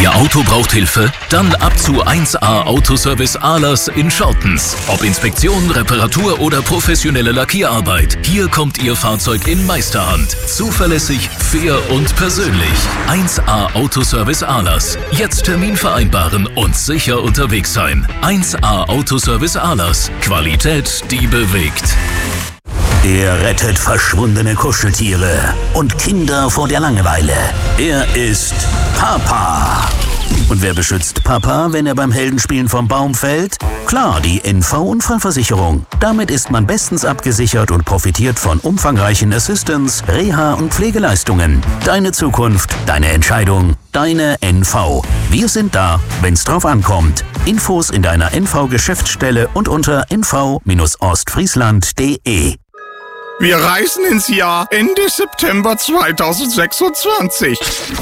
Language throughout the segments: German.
Ihr Auto braucht Hilfe? Dann ab zu 1A Autoservice Ahlers in Schortens. Ob Inspektion, Reparatur oder professionelle Lackierarbeit. Hier kommt Ihr Fahrzeug in Meisterhand. Zuverlässig, fair und persönlich. 1A Autoservice Ahlers. Jetzt Termin vereinbaren und sicher unterwegs sein. 1A Autoservice Ahlers. Qualität, die bewegt. Er rettet verschwundene Kuscheltiere und Kinder vor der Langeweile. Er ist Papa. Und wer beschützt Papa, wenn er beim Heldenspielen vom Baum fällt? Klar, die NV-Unfallversicherung. Damit ist man bestens abgesichert und profitiert von umfangreichen Assistance, Reha- und Pflegeleistungen. Deine Zukunft, deine Entscheidung, deine NV. Wir sind da, wenn's drauf ankommt. Infos in deiner NV-Geschäftsstelle und unter nv-ostfriesland.de. Wir reisen ins Jahr Ende September 2026.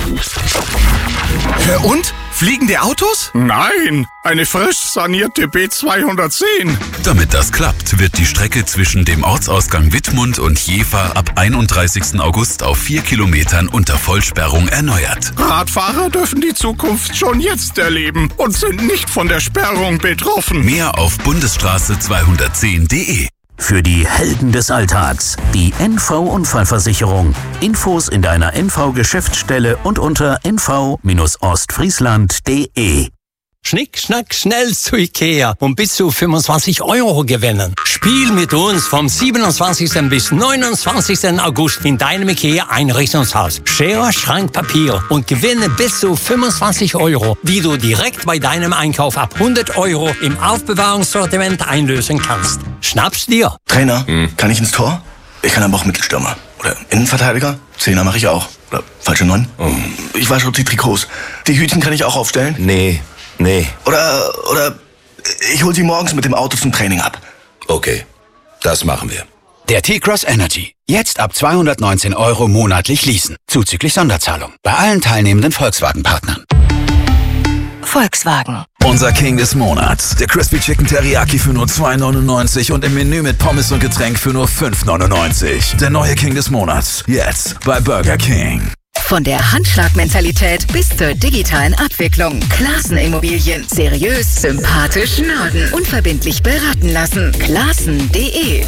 Und? Fliegende Autos? Nein, eine frisch sanierte B210. Damit das klappt, wird die Strecke zwischen dem Ortsausgang Wittmund und Jever ab 31. August auf 4 Kilometern unter Vollsperrung erneuert. Radfahrer dürfen die Zukunft schon jetzt erleben und sind nicht von der Sperrung betroffen. Mehr auf bundesstraße210.de. Für die Helden des Alltags, die NV-Unfallversicherung. Infos in deiner NV-Geschäftsstelle und unter nv-ostfriesland.de. Schnick, schnack, schnell zu Ikea und bis zu 25 € gewinnen. Spiel mit uns vom 27. bis 29. August in deinem Ikea-Einrichtungshaus. Schere, Schrank, Papier und gewinne bis zu 25 €, die du direkt bei deinem Einkauf ab 100 € im Aufbewahrungssortiment einlösen kannst. Schnapp's dir. Trainer, kann ich ins Tor? Ich kann aber auch Mittelstürmer. Oder Innenverteidiger? Zehner mache ich auch. Oder falsche 9? Ich wasche auch die Trikots. Die Hütchen kann ich auch aufstellen? Nee. Oder ich hol sie morgens mit dem Auto zum Training ab. Okay, das machen wir. Der T-Cross Energy. Jetzt ab 219 € monatlich leasen. Zuzüglich Sonderzahlung. Bei allen teilnehmenden Volkswagen-Partnern. Volkswagen. Unser King des Monats. Der Crispy Chicken Teriyaki für nur 2,99 und im Menü mit Pommes und Getränk für nur 5,99. Der neue King des Monats. Jetzt bei Burger King. Von der Handschlagmentalität bis zur digitalen Abwicklung. Classen Immobilien. Seriös, sympathisch, Norden. Unverbindlich beraten lassen. Classen.de.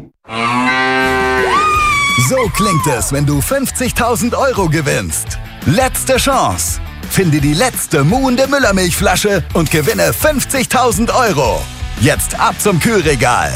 So klingt es, wenn du 50.000 € gewinnst. Letzte Chance. Finde die letzte muhende Müllermilchflasche und gewinne 50.000 €. Jetzt ab zum Kühlregal.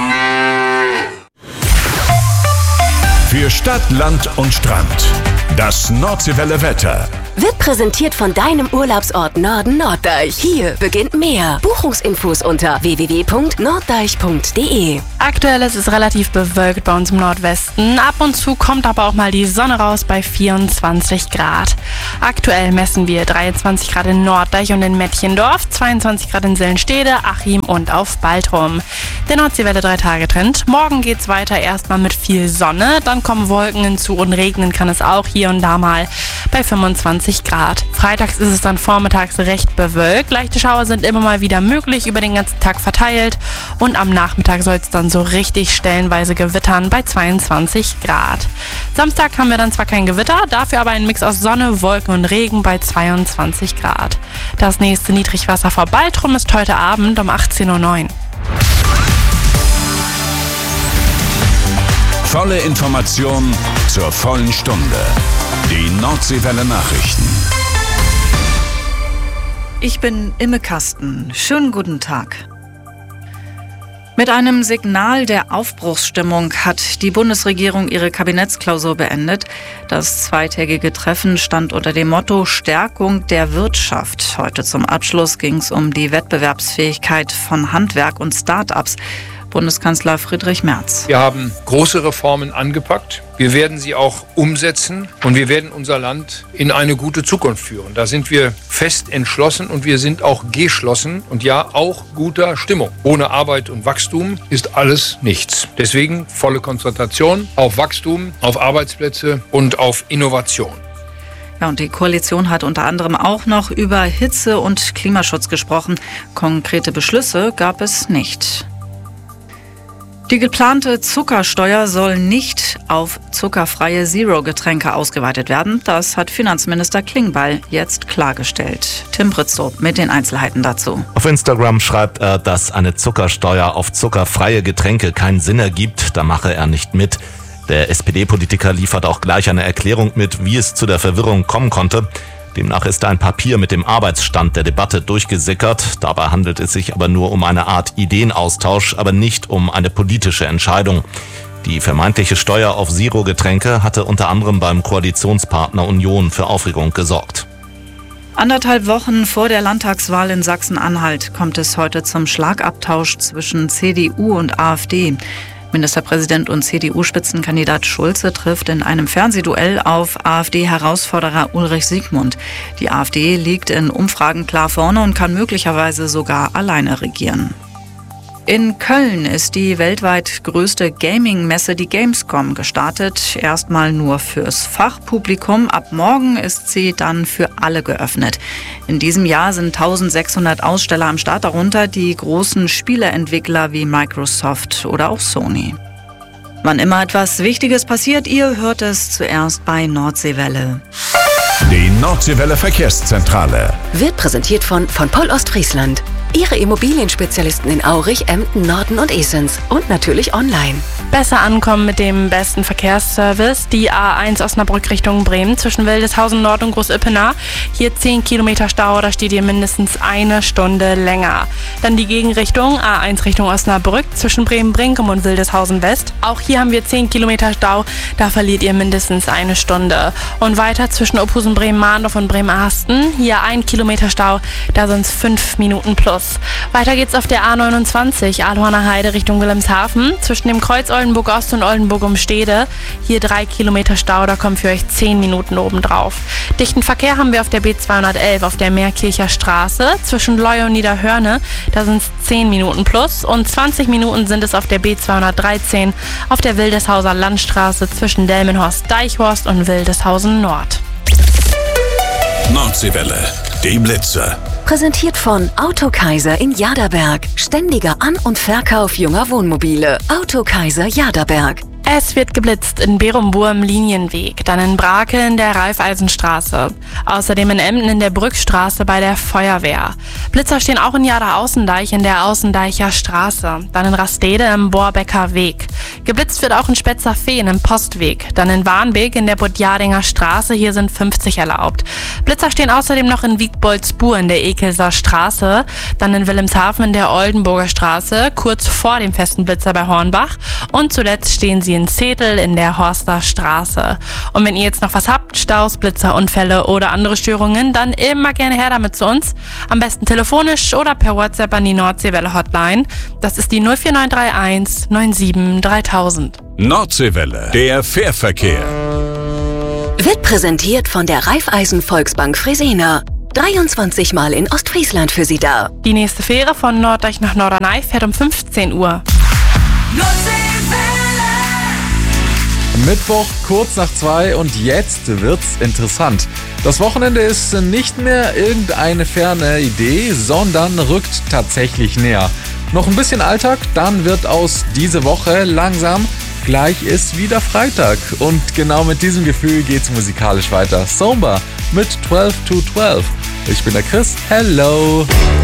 Für Stadt, Land und Strand. Das Nordseewelle Wetter. Wird präsentiert von deinem Urlaubsort Norden Norddeich. Hier beginnt mehr. Buchungsinfos unter www.norddeich.de. Aktuell ist es relativ bewölkt bei uns im Nordwesten. Ab und zu kommt aber auch mal die Sonne raus bei 24 Grad. Aktuell messen wir 23 Grad in Norddeich und in Mettchendorf, 22 Grad in Sellenstede, Achim und auf Baltrum. Der Nordseewelle 3-Tage-Trend. Morgen geht's weiter erstmal mit viel Sonne, dann kommen Wolken hinzu und regnen kann es auch hier und da mal bei 25 Grad. Freitags ist es dann vormittags recht bewölkt. Leichte Schauer sind immer mal wieder möglich, über den ganzen Tag verteilt. Und am Nachmittag soll es dann so richtig stellenweise gewittern bei 22 Grad. Samstag haben wir dann zwar kein Gewitter, dafür aber einen Mix aus Sonne, Wolken und Regen bei 22 Grad. Das nächste Niedrigwasser vor Baltrum ist heute Abend um 18:09 Uhr. Volle Information zur vollen Stunde. Die Nordseewelle Nachrichten. Ich bin Imme Kasten. Schönen guten Tag. Mit einem Signal der Aufbruchsstimmung hat die Bundesregierung ihre Kabinettsklausur beendet. Das zweitägige Treffen stand unter dem Motto Stärkung der Wirtschaft. Heute zum Abschluss ging es um die Wettbewerbsfähigkeit von Handwerk und Start-ups. Bundeskanzler Friedrich Merz. Wir haben große Reformen angepackt. Wir werden sie auch umsetzen und wir werden unser Land in eine gute Zukunft führen. Da sind wir fest entschlossen und wir sind auch geschlossen und ja, auch guter Stimmung. Ohne Arbeit und Wachstum ist alles nichts. Deswegen volle Konzentration auf Wachstum, auf Arbeitsplätze und auf Innovation. Ja, und die Koalition hat unter anderem auch noch über Hitze- und Klimaschutz gesprochen. Konkrete Beschlüsse gab es nicht. Die geplante Zuckersteuer soll nicht auf zuckerfreie Zero-Getränke ausgeweitet werden. Das hat Finanzminister Klingbeil jetzt klargestellt. Tim Britztrup mit den Einzelheiten dazu. Auf Instagram schreibt er, dass eine Zuckersteuer auf zuckerfreie Getränke keinen Sinn ergibt. Da mache er nicht mit. Der SPD-Politiker liefert auch gleich eine Erklärung mit, wie es zu der Verwirrung kommen konnte. Demnach ist ein Papier mit dem Arbeitsstand der Debatte durchgesickert. Dabei handelt es sich aber nur um eine Art Ideenaustausch, aber nicht um eine politische Entscheidung. Die vermeintliche Steuer auf Zero-Getränke hatte unter anderem beim Koalitionspartner Union für Aufregung gesorgt. 1,5 Wochen vor der Landtagswahl in Sachsen-Anhalt kommt es heute zum Schlagabtausch zwischen CDU und AfD. Ministerpräsident und CDU-Spitzenkandidat Schulze trifft in einem Fernsehduell auf AfD-Herausforderer Ulrich Siegmund. Die AfD liegt in Umfragen klar vorne und kann möglicherweise sogar alleine regieren. In Köln ist die weltweit größte Gaming-Messe, die Gamescom, gestartet. Erstmal nur fürs Fachpublikum. Ab morgen ist sie dann für alle geöffnet. In diesem Jahr sind 1600 Aussteller am Start, darunter die großen Spieleentwickler wie Microsoft oder auch Sony. Wann immer etwas Wichtiges passiert, ihr hört es zuerst bei Nordseewelle. Die Nordseewelle Verkehrszentrale Wird präsentiert von Poll Ostfriesland. Ihre Immobilienspezialisten in Aurich, Emden, Norden und Esens. Und natürlich online. Besser ankommen mit dem besten Verkehrsservice. Die A1 Osnabrück Richtung Bremen zwischen Wildeshausen Nord und Groß-Ippener. Hier 10 Kilometer Stau, da steht ihr mindestens eine Stunde länger. Dann die Gegenrichtung A1 Richtung Osnabrück zwischen Bremen-Brinkum und Wildeshausen West. Auch hier haben wir 10 Kilometer Stau, da verliert ihr mindestens eine Stunde. Und weiter zwischen Ophusen Bremen-Mahndorf und Bremen-Ahsten. Hier 1 Kilometer Stau, da sind es 5 Minuten plus. Weiter geht's auf der A29 Ahlhorner Heide Richtung Wilhelmshaven zwischen dem Kreuz Oldenburg Ost und Oldenburg um Stede. Hier 3 Kilometer Stau, da kommen für euch 10 Minuten obendrauf. Dichten Verkehr haben wir auf der B211 auf der Meerkircher Straße zwischen Leu und Niederhörne. Da sind es 10 Minuten plus und 20 Minuten sind es auf der B213 auf der Wildeshauser Landstraße zwischen Delmenhorst-Deichhorst und Wildeshausen Nord. Nordseewelle, die Blitze. Präsentiert von Autokaiser in Jaderberg. Ständiger An- und Verkauf junger Wohnmobile. Autokaiser Jaderberg. Es wird geblitzt in Berumbur im Linienweg, dann in Brake in der Raiffeisenstraße, außerdem in Emden in der Brückstraße bei der Feuerwehr. Blitzer stehen auch in Jader-Außendeich in der Außendeicher Straße, dann in Rastede im Borbecker Weg. Geblitzt wird auch in Spetzer-Fehn im Postweg, dann in Warnbeek in der Budjadinger Straße, hier sind 50 erlaubt. Blitzer stehen außerdem noch in Wiegboldsbur in der Ekelser Straße, dann in Wilhelmshaven in der Oldenburger Straße, kurz vor dem festen Blitzer bei Hornbach und zuletzt stehen sie in Zetel in der Horster Straße. Und wenn ihr jetzt noch was habt, Staus, Blitzer, Unfälle oder andere Störungen, dann immer gerne her damit zu uns. Am besten telefonisch oder per WhatsApp an die Nordseewelle Hotline. Das ist die 04931 97 3000. Nordseewelle, der Fährverkehr. Wird präsentiert von der Raiffeisen Volksbank Fresena. 23 Mal in Ostfriesland für Sie da. Die nächste Fähre von Norddeich nach Norderney fährt um 15 Uhr. Mittwoch kurz nach 2 und jetzt wird's interessant. Das Wochenende ist nicht mehr irgendeine ferne Idee, sondern rückt tatsächlich näher. Noch ein bisschen Alltag, dann wird aus dieser Woche langsam gleich ist wieder Freitag. Und genau mit diesem Gefühl geht's musikalisch weiter. Somba mit 12 to 12. Ich bin der Chris. Hello!